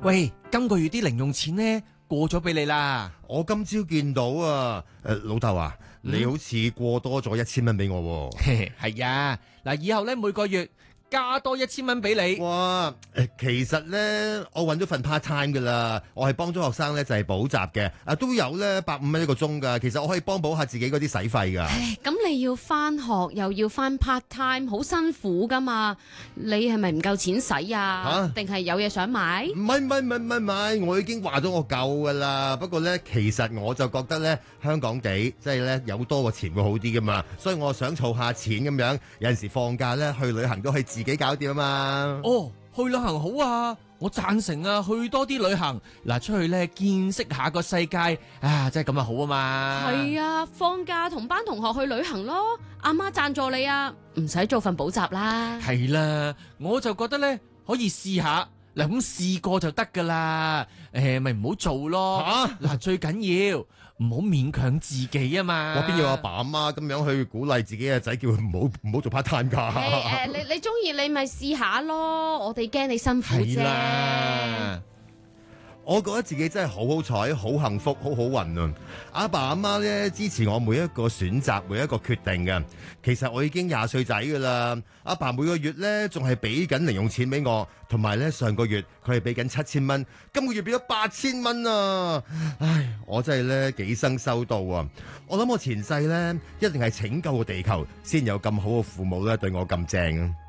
喂，今個月啲零用錢呢過咗俾你啦。 我今朝見到啊，老豆啊，你好似過多咗1000蚊俾我喎。 係啊，嗱，以後呢每個月加多1000蚊俾你。 哇，其實咧我揾咗份 part time 噶啦，我係幫咗學生咧就係補習嘅，都有咧150蚊一個鐘噶，其實我可以幫補下自己嗰啲使費噶。 唉，咁你要翻學又要翻 part time， 好辛苦噶嘛？你係咪唔夠錢使啊？定係有嘢想買？ 唔係，我已經話咗我夠噶啦。不過咧，其實我就覺得咧，香港地即係咧有多個錢會好啲噶嘛，所以我想儲下錢咁樣，有陣時放假咧去旅行都可以自己搞掂啊嘛。 哦，去旅行好啊，我贊成啊，去多啲旅行，嗱，出去咧見識下個世界啊，真係咁啊好啊嘛。 係啊，放假同班同學去旅行咯，阿媽贊助你啊，唔使做份補習啦。 係啦，我就覺得咧可以試下，嗱，咁試過就得噶啦，咪唔好做咯。嗱，最緊要唔好勉強自己啊嘛。 我邊有阿爸阿媽咁樣去鼓勵自己嘅仔，叫佢唔好做 part time 噶。 你中意你咪試下咯，我哋驚你辛苦啫。 係啦， 我覺得自己真係好好彩，好幸福，好好運啊！阿爸阿媽咧支持我每一個選擇，每一個決定嘅。其實我已經20歲仔噶啦，阿爸每個月咧仲係俾緊零用錢俾我，同埋咧上個月佢係俾緊7000蚊，今個月變咗8000蚊啊！唉，我真係咧幾生收到啊！我諗我前世咧一定係拯救個地球，先有咁好嘅父母咧對我咁正啊！